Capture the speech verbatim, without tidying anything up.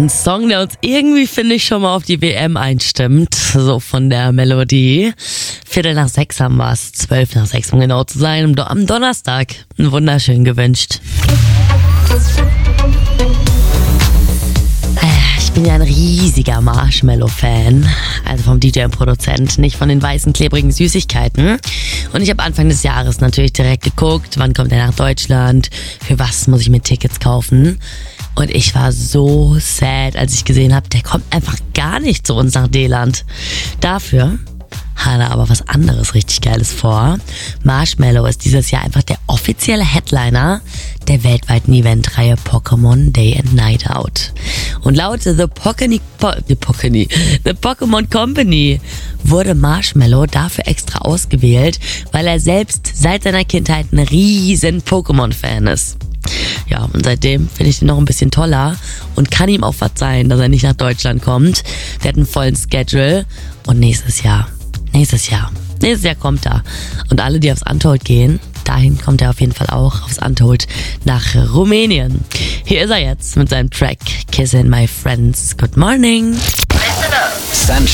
Song, der uns irgendwie, finde ich, schon mal auf die W M einstimmt. So von der Melodie. Viertel nach sechs haben wir es. Zwölf nach sechs, um genau zu sein. Am Donnerstag. Ein wunderschön gewünscht. Ich bin ja ein riesiger Marshmallow-Fan, also vom D J und Produzent, nicht von den weißen, klebrigen Süßigkeiten. Und ich habe Anfang des Jahres natürlich direkt geguckt, wann kommt er nach Deutschland, für was muss ich mir Tickets kaufen. Und ich war so sad, als ich gesehen habe, der kommt einfach gar nicht zu uns nach D-Land. Dafür hat er aber was anderes richtig Geiles vor. Marshmallow ist dieses Jahr einfach der offizielle Headliner der weltweiten Eventreihe Pokémon Day and Night Out. Und laut The Pokémon, po, The Pokémon, The Pokémon Company wurde Marshmallow dafür extra ausgewählt, weil er selbst seit seiner Kindheit ein riesen Pokémon-Fan ist. Ja, und seitdem finde ich ihn noch ein bisschen toller und kann ihm auch verzeihen, dass er nicht nach Deutschland kommt. Der hat einen vollen Schedule und nächstes Jahr Nächstes Jahr. Nächstes Jahr kommt er. Und alle, die aufs Untold gehen, dahin kommt er auf jeden Fall auch, aufs Untold nach Rumänien. Hier ist er jetzt mit seinem Track Kissin' My Friends. Good morning. Listen up.